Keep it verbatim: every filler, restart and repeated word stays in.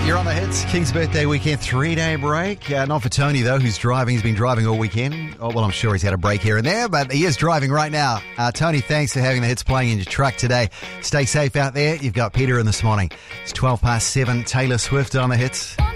You're on the hits. King's birthday weekend, three-day break. Uh, not for Tony, though, who's driving. He's been driving all weekend. Oh, well, I'm sure he's had a break here and there, but he is driving right now. Uh, Tony, thanks for having the hits playing in your truck today. Stay safe out there. You've got Peter in this morning. It's twelve past seven. Taylor Swift on the hits.